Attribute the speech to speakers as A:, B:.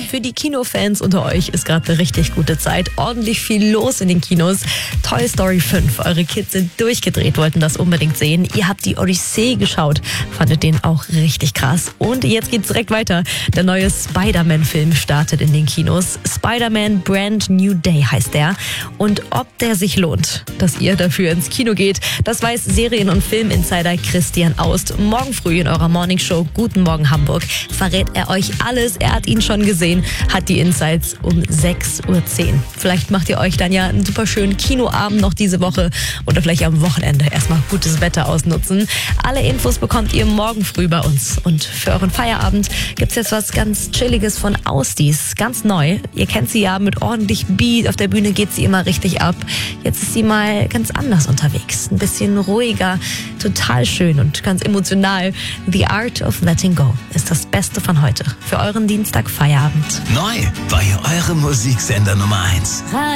A: Für die Kinofans unter euch ist gerade eine richtig gute Zeit. Ordentlich viel los in den Kinos. Toy Story 5. Eure Kids sind durchgedreht, wollten das unbedingt sehen. Ihr habt die Odyssee geschaut. Fandet den auch richtig krass. Und jetzt geht's direkt weiter. Der neue Spider-Man-Film startet in den Kinos. Spider-Man Brand New Day heißt der. Und ob der sich lohnt, dass ihr dafür ins Kino geht, das weiß Serien- und Filminsider Christian Aust. Morgen früh in eurer Morningshow Guten Morgen Hamburg verrät er euch alles. Er hat ihn schon gesehen, hat die Insights um 6:10 Uhr. Vielleicht macht ihr euch dann ja einen super schönen Kinoabend noch diese Woche oder vielleicht am Wochenende erstmal gutes Wetter ausnutzen. Alle Infos bekommt ihr morgen früh bei uns. Und für euren Feierabend gibt's jetzt was ganz Chilliges von Austis. Ganz neu. Ihr kennt sie ja mit ordentlich Beat. Auf der Bühne geht sie immer richtig ab. Jetzt ist sie mal ganz anders unterwegs. Ein bisschen ruhiger, total schön und ganz emotional. The Art of Letting Go ist das Beste von heute für euren Dienstag Feierabend.
B: Neu bei eurem Musiksender Nummer 1.